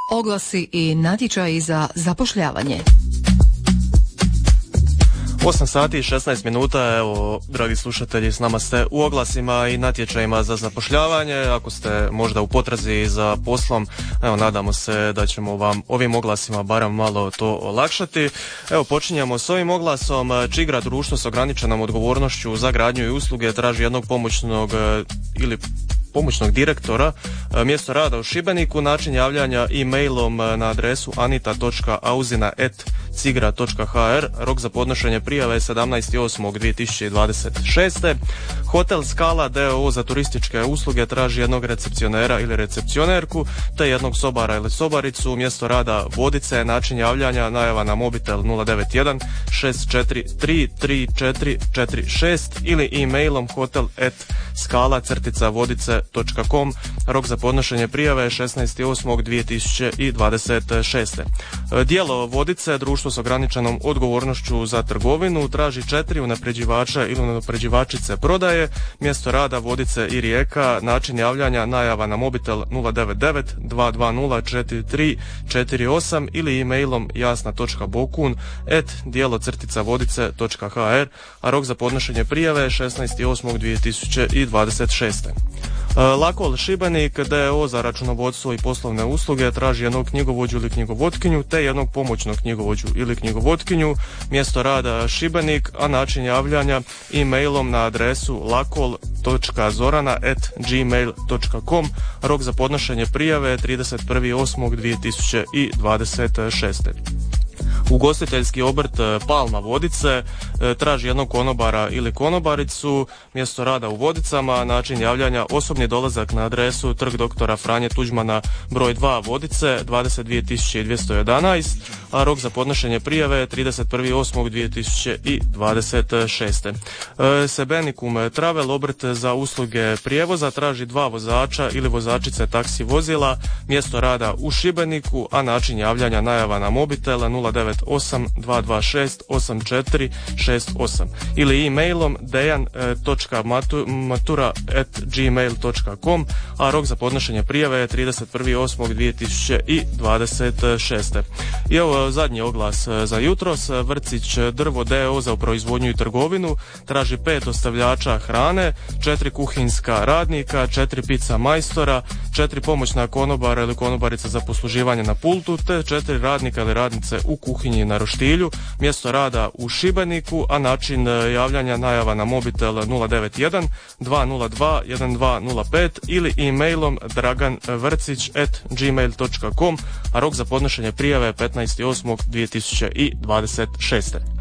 Oglasi i natječaji za zapošljavanje. 8 sati i 16 minuta, evo, dragi slušatelji, s nama ste u oglasima i natječajima za zapošljavanje. Ako ste možda u potrazi za poslom, evo, nadamo se da ćemo vam ovim oglasima barem malo to olakšati. Evo, počinjemo s ovim oglasom. Čigra društvo s ograničenom odgovornošću za gradnju i usluge traži jednog pomoćnog pomoćnog direktora, mjesto rada u Šibeniku, način javljanja e-mailom na adresu anita.auzina@cigra.hr, rok za podnošenje prijave 17.8.2026. Hotel Skala d.o.o. za turističke usluge traži jednog recepcionera ili recepcionerku, te jednog sobara ili sobaricu, mjesto rada Vodice, način javljanja, najava na mobitel 091 643 3446 ili e-mailom hotel@skala-vodice.com, rok za podnošenje prijave 16.8.2026. Dijelo Vodice, društvo s ograničenom odgovornošću za trgovinu, traži 4 unapređivača ili unapređivačice prodaje, mjesto rada Vodice i Rijeka, način javljanja, najava na mobitel 099 220 4348 ili e-mailom jasna.bokun@dijelo-vodice.hr, a rok za podnošenje prijave 16.8.2026. Lakol Šibenik d.o.o. za računovodstvo i poslovne usluge traži jednog knjigovođu ili knjigovotkinju, te jednog pomoćnog knjigovođu ili knjigovotkinju, mjesto rada Šibenik, a način javljanja e-mailom na adresu lakol.zorana@gmail.com, rok za podnošenje prijave 31.8.2026. Ugostiteljski obrt Palma Vodice traži jednog konobara ili konobaricu, mjesto rada u Vodicama, način javljanja osobni dolazak na adresu Trg doktora Franje Tuđmana broj 2 Vodice 22.211, a rok za podnošenje prijave 31.8.2026. Sebenicum Travel, obrt za usluge prijevoza, traži 2 vozača ili vozačice taksi vozila, mjesto rada u Šibeniku, a način javljanja, najava na mobitel 098 226 8468 ili e-mailom dejan.matura@gmail.com, a rok za podnošenje prijave je 31.8.2026. I evo zadnji oglas za jutros. Vrcić Drvo d.o.o. za proizvodnju i trgovinu traži 5 ostavljača hrane, 4 kuhinjska radnika, 4 pizza majstora, 4 pomoćna konobara ili konobarica za posluživanje na pultu, te 4 radnika ili radnice u kuhinji na roštilju, mjesto rada u Šibeniku, a način javljanja, najava na mobitel 091 202 1205 ili e-mailom draganvrcić@gmail.com, a rok za podnošenje prijave 15.8.2026.